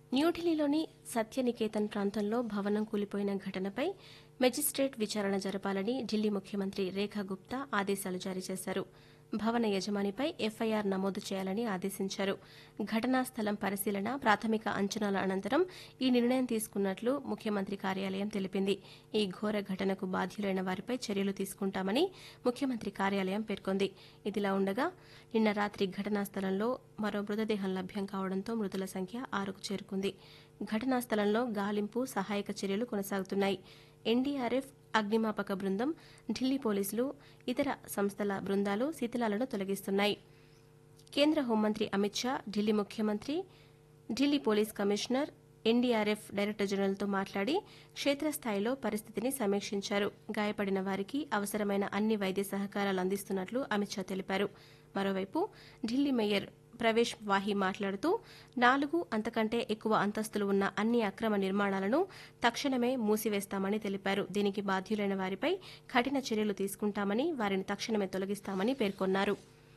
న్యూఢిల్లీలోని సత్యనికేతన్ ప్రాంతంలో భవనం కూలిపోయిన ఘటనపై మెజిస్ట్రేట్ విచారణ జరపాలని ఢిల్లీ ముఖ్యమంత్రి రేఖా గుప్తా ఆదేశాలు జారీ చేశారు. భవన యజమానిపై ఎఫ్ఐఆర్ నమోదు చేయాలని ఆదేశించారు. ఘటనా స్థలం పరిశీలన, ప్రాథమిక అంచనాల అనంతరం ఈ నిర్ణయం తీసుకున్నట్లు ముఖ్యమంత్రి కార్యాలయం తెలిపింది. ఈ ఘోర ఘటనకు బాధ్యులైన వారిపై చర్యలు తీసుకుంటామని ముఖ్యమంత్రి కార్యాలయం పేర్కొంది. ఇదిలా ఉండగా నిన్న రాత్రి ఘటనా స్థలంలో మరో మృతదేహం లభ్యం కావడంతో మృతుల సంఖ్య 6కు చేరుకుంది. ఘటనా స్థలంలో గాలింపు, సహాయక చర్యలు కొనసాగుతున్నాయి. ఎన్డీఆర్ఎఫ్, అగ్నిమాపక బృందం, ఢిల్లీ పోలీసులు, ఇతర సంస్థల బృందాలు శిథిలాలను తొలగిస్తున్నాయి. కేంద్ర హోంమంత్రి అమిత్ షా ఢిల్లీ ముఖ్యమంత్రి, Delhi police commissioner, NDRF director జనరల్తో మాట్లాడి క్షేత్రస్థాయిలో పరిస్థితిని సమీక్షించారు. గాయపడిన వారికి అవసరమైన అన్ని వైద్య సహకారాలు అందిస్తున్నట్లు అమిత్ షా తెలిపారు. మరోవైపు ఢిల్లీ మేయర్ ప్రవేశ్ వాహి మాట్లాడుతూ 4 అంతకంటే ఎక్కువ అంతస్తులు ఉన్న అన్ని అక్రమ నిర్మాణాలను తక్షణమే మూసివేస్తామని తెలిపారు. దీనికి బాధ్యులైన వారిపై కఠిన చర్యలు తీసుకుంటామని, వారిని తక్షణమే తొలగిస్తామని పేర్కొన్నారు.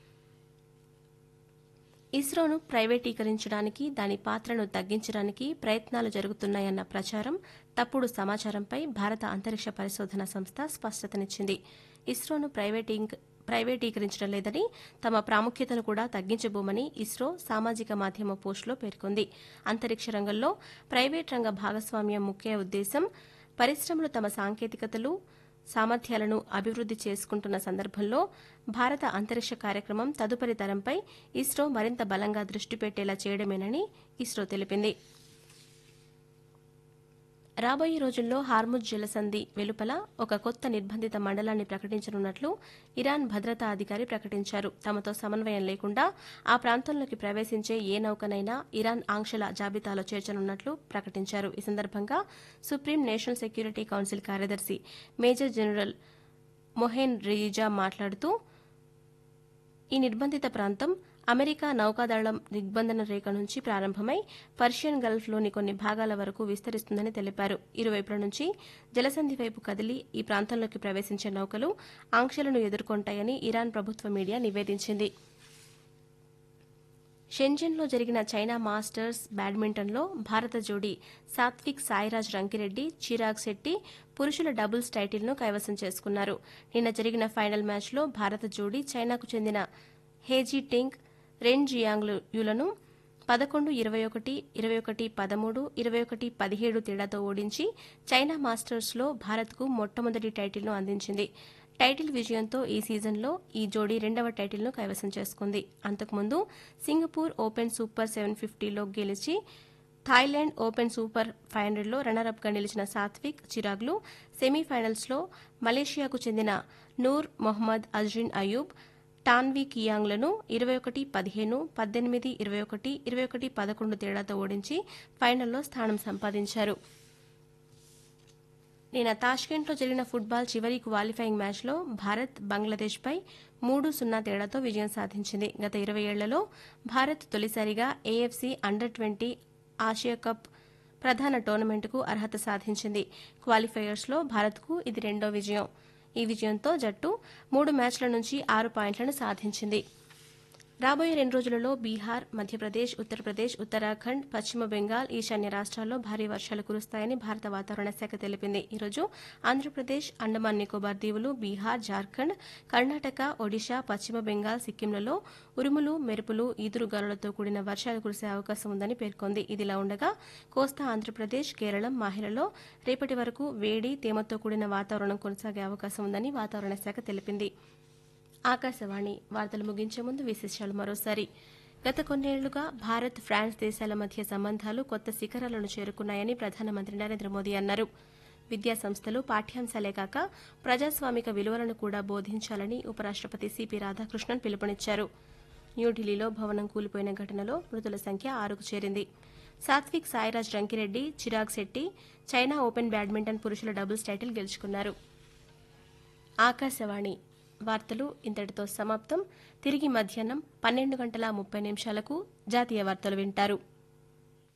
ఇస్రోను ప్రైవేటీకరించడానికి, దాని పాత్రను తగ్గించడానికి ప్రయత్నాలు జరుగుతున్నాయన్న ప్రచారం, తప్పుడు సమాచారంపై భారత అంతరిక్ష పరిశోధన సంస్థ స్పష్టతనిచ్చింది. ఇస్రోను ప్రైవేటీకరించడం లేదని, తమ ప్రాముఖ్యతను కూడా తగ్గించబోమని ఇస్రో సామాజిక మాధ్యమ పోస్టులో పేర్కొంది. అంతరిక్ష రంగంలో ప్రైవేట్ రంగ భాగస్వామ్యం ముఖ్య ఉద్దేశం పరిశ్రమలు తమ సాంకేతికతలు, సామర్థ్యాలను అభివృద్ది చేసుకుంటున్న సందర్భంలో భారత అంతరిక్ష కార్యక్రమం తదుపరి తరంపై ఇస్రో మరింత బలంగా దృష్టి పెట్టేలా చేయడమేనని ఇస్రో తెలిపింది. రాబోయే రోజుల్లో హార్ముజ్ జలసంధి వెలుపల ఒక కొత్త నిర్బంధిత మండలాన్ని ప్రకటించనున్నట్లు ఇరాన్ భద్రతా అధికారి ప్రకటించారు. తమతో సమన్వయం లేకుండా ఆ ప్రాంతంలోకి ప్రవేశించే ఏ నౌకనైనా ఇరాన్ ఆంక్షల జాబితాలో చేర్చనున్నట్లు ప్రకటించారు. ఈ సందర్భంగా సుప్రీం నేషనల్ సెక్యూరిటీ కౌన్సిల్ కార్యదర్శి మేజర్ జనరల్ మొహెన్ రిజా మాట్లాడుతూ ఈ నిర్బంధిత ప్రాంతం అమెరికా నౌకాదళం దిగ్బంధన రేఖ నుంచి ప్రారంభమై పర్షియన్ గల్ఫ్లోని కొన్ని భాగాల వరకు విస్తరిస్తుందని తెలిపారు. ఇరువైపుల నుంచి జలసంధి వైపు కదిలి ఈ ప్రాంతంలోకి ప్రవేశించే నౌకలు ఆంక్షలను ఎదుర్కొంటాయని ఇరాన్ ప్రభుత్వ మీడియా నివేదించింది. షెంజన్లో జరిగిన చైనా మాస్టర్స్ బ్యాడ్మింటన్లో భారత జోడీ సాత్విక్ సాయిరాజ్ రంకిరెడ్డి, చిరాగ్ శెట్టి పురుషుల డబుల్స్ టైటిల్ను కైవసం చేసుకున్నారు. నిన్న జరిగిన ఫైనల్ మ్యాచ్లో భారత జోడీ చైనాకు చెందిన హేజీ టింగ్, రెన్ జియాంగ్యులను 11-21, 21-13, 21-17 తేడాతో ఓడించి చైనా మాస్టర్స్లో భారత్కు మొట్టమొదటి టైటిల్ను అందించింది. టైటిల్ విజయంతో ఈ సీజన్లో ఈ జోడీ 2వ టైటిల్ను కైవసం చేసుకుంది. అంతకుముందు సింగపూర్ ఓపెన్ సూపర్ 750లో గెలిచి థాయిలాండ్ ఓపెన్ సూపర్ 500లో రన్నరప్గా నిలిచిన సాత్విక్, చిరాగ్లు సెమీఫైనల్స్లో మలేషియాకు చెందిన నూర్ మొహమ్మద్ అజ్రిన్ అయూబ్, టాన్వీ కియాంగ్లను 21-15, 18-21, 21-11 తేడాతో ఓడించి ఫైనల్లో స్థానం సంపాదించారు. నిన్న తాష్కెంట్లో జరిగిన ఫుట్బాల్ చివరి క్వాలిఫైయింగ్ మ్యాచ్లో భారత్ బంగ్లాదేశ్పై 3-0 తేడాతో విజయం సాధించింది. గత 20 ఏళ్లలో భారత్ తొలిసారిగా ఏఎఫ్సీ అండర్-20 ఆసియా కప్ ప్రధాన టోర్నమెంటుకు అర్హత సాధించింది. క్వాలిఫైయర్స్లో భారత్కు ఇది 2వ విజయం. ఈ విజయంతో జట్టు 3 మ్యాచ్ల నుంచి 6 పాయింట్లను సాధించింది. రాబోయే 2 రోజులలో బీహార్, మధ్యప్రదేశ్, ఉత్తరప్రదేశ్, ఉత్తరాఖండ్, పశ్చిమ బెంగాల్, ఈశాన్య రాష్ట్రాల్లో భారీ వర్షాలు కురుస్తాయని భారత వాతావరణ శాఖ తెలిపింది. ఈరోజు ఆంధ్రప్రదేశ్, అండమాన్ నికోబార్ దీవులు, బీహార్, జార్ఖండ్, కర్ణాటక, ఒడిశా, పశ్చిమ బెంగాల్, సిక్కింలలో ఉరుములు, మెరుపులు, ఈదురుగాలులతో కూడిన వర్షాలు కురిసే అవకాశం ఉందని పేర్కొంది. ఇదిలా ఉండగా కోస్తా ఆంధ్రప్రదేశ్, కేరళం, మాహేలలో రేపటి వరకు వేడి, తేమతో కూడిన వాతావరణం కొనసాగే అవకాశం ఉందని వాతావరణ శాఖ తెలిపింది. ఆకాశవాణి వార్తలు ముగించే ముందు విశేషాలు మరోసారి. గత కొన్నేళ్లుగా భారత్, ఫ్రాన్స్ దేశాల మధ్య సంబంధాలు కొత్త శిఖరాలను చేరుకున్నాయని ప్రధానమంత్రి నరేంద్ర మోదీ అన్నారు. విద్యా సంస్థలు పాఠ్యాంశాలే కాక ప్రజాస్వామిక విలువలను కూడా బోధించాలని ఉపరాష్టపతి సిపి రాధాకృష్ణన్ పిలుపునిచ్చారు. న్యూఢిల్లీలో భవనం కూలిపోయిన ఘటనలో మృతుల సంఖ్య 6కు చేరింది. Satvik Sairaj Rankireddy, Chirag Shetty China open badminton పురుషుల డబుల్స్ టైటిల్ గెలుచుకున్నారు. ఆకాశవాణి వార్తలు ఇంతటితో సమాప్తం. తిరిగి మధ్యాహ్నం 12:30 జాతీయ వార్తలు వింటారు.